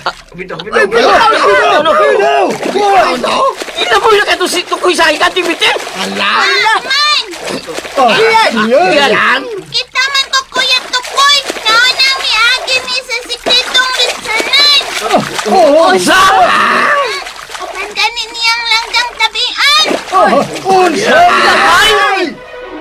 Bitaw. Ina mo yung kato si Tukoy sa ikan, Timite? Man! Yan! Kita man ko Kuya Tukoy! Naunang miagi ni sa sikretong litsanan! Sa! Tanda ni niyang langgang tabian! Ay!